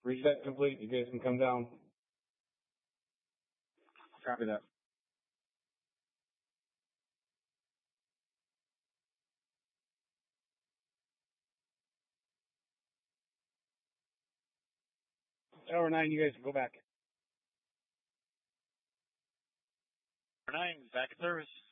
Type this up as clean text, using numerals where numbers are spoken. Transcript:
Reset complete. You guys can come down. Copy that. Tower 9, you guys can go back. Tower 9, back in service.